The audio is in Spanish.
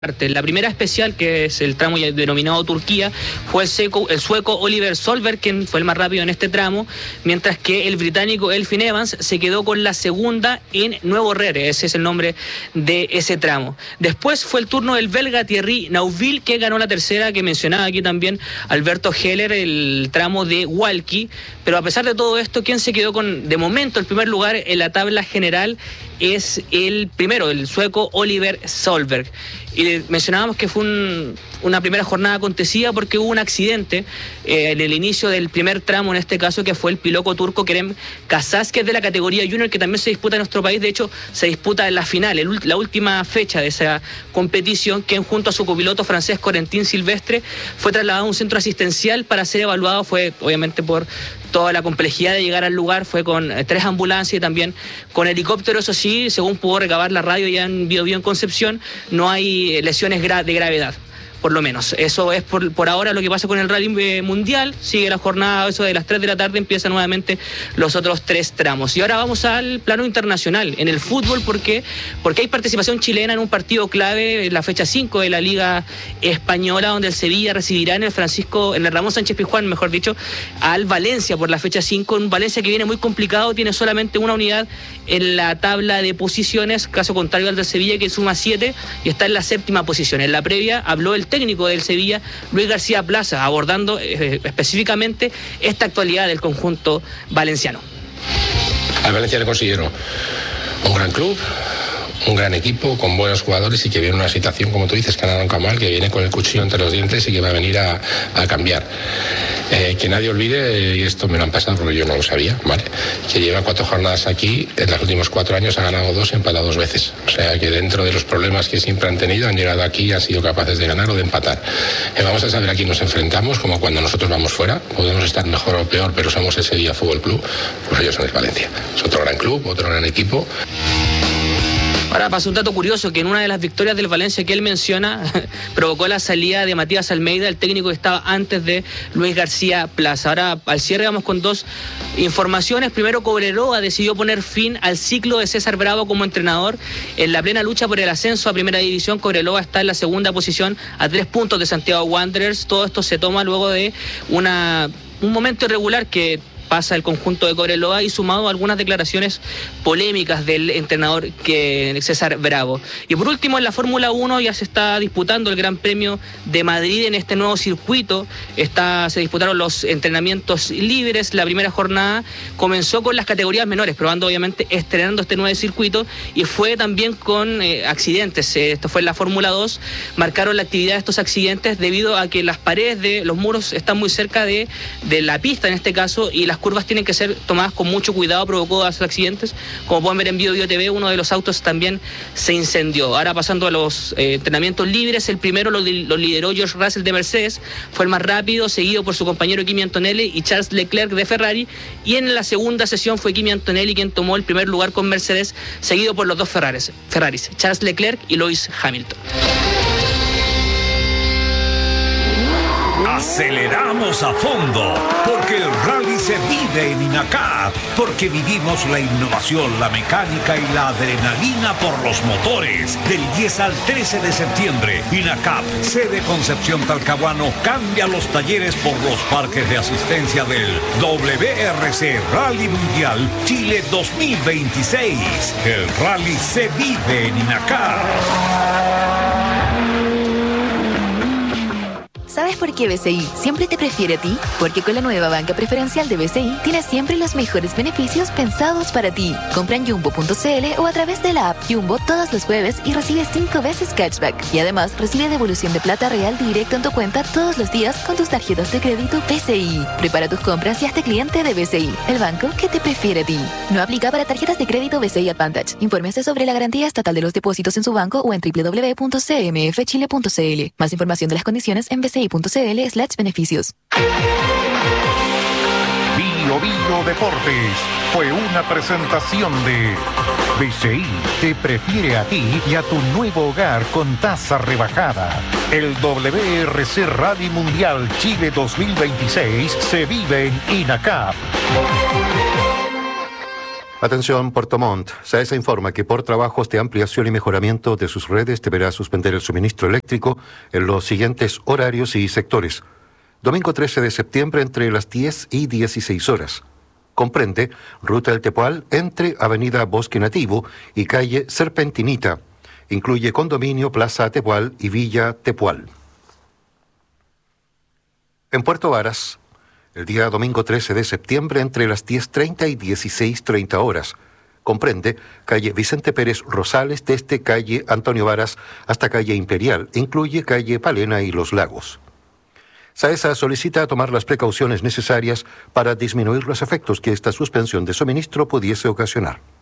La primera especial, que es el tramo denominado Turquía, fue el sueco Oliver Solberg, quien fue el más rápido en este tramo, mientras que el británico Elfyn Evans se quedó con la segunda en Nuevo Rere, ese es el nombre de ese tramo. Después fue el turno del belga Thierry Neuville, que ganó la tercera, que mencionaba aquí también Alberto Heller, el tramo de Walkie, pero a pesar de todo esto, quien se quedó con, de momento, el primer lugar en la tabla general es el primero, el sueco Oliver Solberg. Y mencionábamos que fue una primera jornada acontecida porque hubo un accidente en el inicio del primer tramo, en este caso, que fue el piloto turco Kerem Kazas, que es de la categoría junior, que también se disputa en nuestro país. De hecho, se disputa en la final, la última fecha de esa competición, que junto a su copiloto francés Corentin Silvestre fue trasladado a un centro asistencial para ser evaluado. Fue obviamente por toda la complejidad de llegar al lugar, fue con 3 ambulancias y también con helicóptero. Eso sí, según pudo recabar la radio ya en Biobío en Concepción, no hay lesiones de gravedad, por lo menos. Eso es por ahora lo que pasa con el rally mundial. Sigue la jornada, eso de las 3 de la tarde, empiezan nuevamente los otros 3 tramos. Y ahora vamos al plano internacional, en el fútbol, porque hay participación chilena en un partido clave, en la fecha 5 de la Liga Española, donde el Sevilla recibirá en el Ramón Sánchez Pizjuán, mejor dicho, al Valencia por la fecha 5. Un Valencia que viene muy complicado, tiene solamente una unidad en la tabla de posiciones, caso contrario al del Sevilla, que suma 7 y está en la 7ª posición. En la previa habló el técnico del Sevilla, Luis García Plaza, abordando específicamente esta actualidad del conjunto valenciano. Al Valencia le considero un gran club, un gran equipo, con buenos jugadores y que viene una situación, como tú dices, que no mal, que viene con el cuchillo entre los dientes y que va a venir a cambiar. Que nadie olvide, y esto me lo han pasado porque yo no lo sabía, ¿vale?, que lleva 4 jornadas aquí, en los últimos 4 años ha ganado 2, empatado 2 veces. O sea que dentro de los problemas que siempre han tenido, han llegado aquí y han sido capaces de ganar o de empatar. Vamos a saber a quién nos enfrentamos, como cuando nosotros vamos fuera, podemos estar mejor o peor, pero somos ese día Fútbol Club, pues ellos son el Valencia. Es otro gran club, otro gran equipo. Ahora pasa un dato curioso, que en una de las victorias del Valencia que él menciona, provocó la salida de Matías Almeida, el técnico que estaba antes de Luis García Plaza. Ahora al cierre vamos con 2 informaciones. Primero, Cobreloa decidió poner fin al ciclo de César Bravo como entrenador. En la plena lucha por el ascenso a Primera División, Cobreloa está en la 2ª posición a 3 puntos de Santiago Wanderers. Todo esto se toma luego de un momento irregular que pasa el conjunto de Cobreloa, y sumado a algunas declaraciones polémicas del entrenador César Bravo. Y por último, en la Fórmula 1 ya se está disputando el Gran Premio de Madrid en este nuevo circuito. Se disputaron los entrenamientos libres. La primera jornada comenzó con las categorías menores, estrenando este nuevo circuito, y fue también con accidentes. Esto fue en la Fórmula 2. Marcaron la actividad de estos accidentes debido a que las paredes de los muros están muy cerca de la pista, en este caso, y las curvas tienen que ser tomadas con mucho cuidado, provocó accidentes. Como pueden ver en Biobío TV, uno de los autos también se incendió. Ahora pasando a los entrenamientos libres, el primero lo lideró George Russell de Mercedes, fue el más rápido, seguido por su compañero Kimi Antonelli y Charles Leclerc de Ferrari, y en la segunda sesión fue Kimi Antonelli quien tomó el primer lugar con Mercedes, seguido por los 2 Ferraris, Charles Leclerc y Lewis Hamilton. Aceleramos a fondo, porque el rally se vive en INACAP, porque vivimos la innovación, la mecánica y la adrenalina por los motores. Del 10 al 13 de septiembre, INACAP, sede Concepción Talcahuano, cambia los talleres por los parques de asistencia del WRC Rally Mundial Chile 2026. El rally se vive en INACAP. ¿Sabes por qué BCI siempre te prefiere a ti? Porque con la nueva banca preferencial de BCI tienes siempre los mejores beneficios pensados para ti. Compra en Jumbo.cl o a través de la app Jumbo todos los jueves y recibe 5 veces cashback. Y además recibe devolución de plata real directo en tu cuenta todos los días con tus tarjetas de crédito BCI. Prepara tus compras y hazte cliente de BCI, el banco que te prefiere a ti. No aplica para tarjetas de crédito BCI Advantage. Infórmese sobre la garantía estatal de los depósitos en su banco o en www.cmfchile.cl. Más información de las condiciones en bci.cl/beneficios. Biobío Deportes fue una presentación de BCI te prefiere a ti y a tu nuevo hogar con tasa rebajada. El WRC Rally Mundial Chile 2026 se vive en INACAP. Atención, Puerto Montt. SAESA informa que por trabajos de ampliación y mejoramiento de sus redes deberá suspender el suministro eléctrico en los siguientes horarios y sectores. Domingo 13 de septiembre entre las 10 y 16 horas. Comprende Ruta del Tepual entre Avenida Bosque Nativo y Calle Serpentinita. Incluye condominio Plaza Tepual y Villa Tepual. En Puerto Varas, el día domingo 13 de septiembre entre las 10:30 y 16:30 horas. Comprende calle Vicente Pérez Rosales desde calle Antonio Varas hasta calle Imperial. Incluye calle Palena y Los Lagos. SAESA solicita tomar las precauciones necesarias para disminuir los efectos que esta suspensión de suministro pudiese ocasionar.